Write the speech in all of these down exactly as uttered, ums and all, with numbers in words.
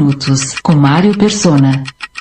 minutos, com Mário Persona.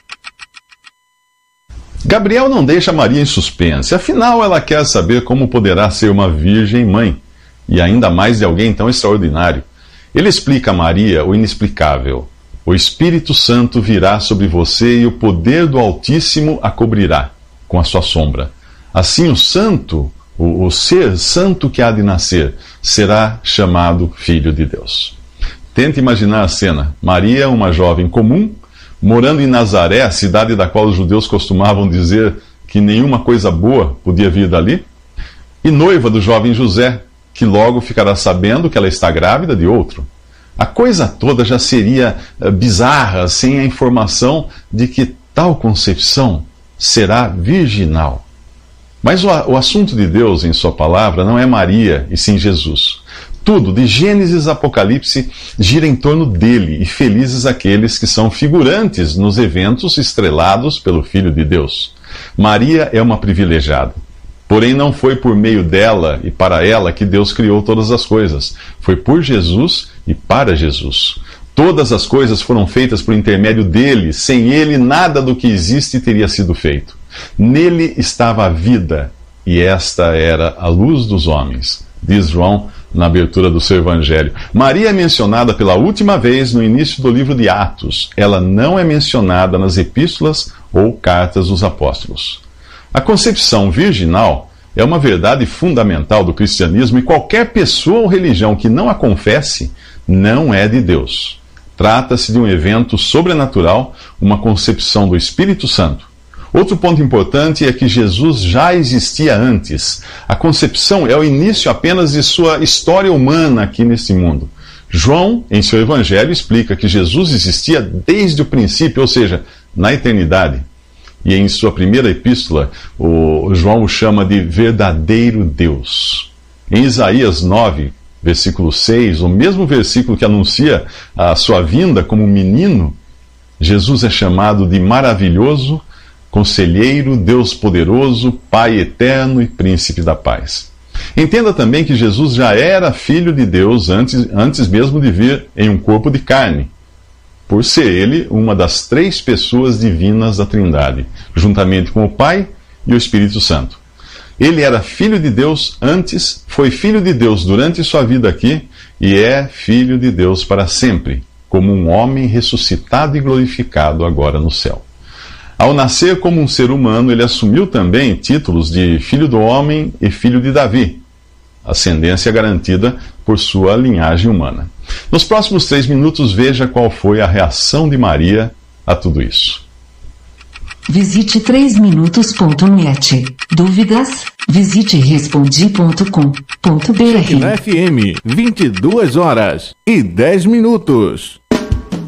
Gabriel não deixa Maria em suspense, afinal ela quer saber como poderá ser uma virgem mãe, e ainda mais de alguém tão extraordinário. Ele explica a Maria o inexplicável. O Espírito Santo virá sobre você e o poder do Altíssimo a cobrirá com a sua sombra. Assim o santo, o, o ser santo que há de nascer, será chamado Filho de Deus. Tente imaginar a cena. Maria, uma jovem comum, morando em Nazaré, a cidade da qual os judeus costumavam dizer que nenhuma coisa boa podia vir dali, e noiva do jovem José, que logo ficará sabendo que ela está grávida de outro. A coisa toda já seria uh, bizarra sem a informação de que tal concepção será virginal. Mas o, o assunto de Deus em sua palavra não é Maria, e sim Jesus. Tudo, de Gênesis a Apocalipse, gira em torno dele, e felizes aqueles que são figurantes nos eventos estrelados pelo Filho de Deus. Maria é uma privilegiada. Porém, não foi por meio dela e para ela que Deus criou todas as coisas. Foi por Jesus e para Jesus. Todas as coisas foram feitas por intermédio dele. Sem ele, nada do que existe teria sido feito. Nele estava a vida, e esta era a luz dos homens, diz João na abertura do seu Evangelho. Maria é mencionada pela última vez no início do livro de Atos. Ela não é mencionada nas epístolas ou cartas dos apóstolos. A concepção virginal é uma verdade fundamental do cristianismo, e qualquer pessoa ou religião que não a confesse não é de Deus. Trata-se de um evento sobrenatural, uma concepção do Espírito Santo. Outro ponto importante é que Jesus já existia antes. A concepção é o início apenas de sua história humana aqui neste mundo. João, em seu Evangelho, explica que Jesus existia desde o princípio, ou seja, na eternidade. E em sua primeira epístola, o João o chama de verdadeiro Deus. Em Isaías nove, versículo seis, o mesmo versículo que anuncia a sua vinda como menino, Jesus é chamado de maravilhoso, Conselheiro, Deus poderoso, Pai eterno e Príncipe da paz. Entenda também que Jesus já era Filho de Deus antes, antes mesmo de vir em um corpo de carne, por ser ele uma das três pessoas divinas da Trindade, juntamente com o Pai e o Espírito Santo. Ele era Filho de Deus antes, foi Filho de Deus durante sua vida aqui e é Filho de Deus para sempre, como um homem ressuscitado e glorificado agora no céu. Ao nascer como um ser humano, ele assumiu também títulos de Filho do Homem e Filho de Davi, ascendência garantida por sua linhagem humana. Nos próximos três minutos, veja qual foi a reação de Maria a tudo isso. Visite três minutos ponto net. Dúvidas? Visite respondi ponto com ponto br. Na F M, vinte e duas horas e dez minutos.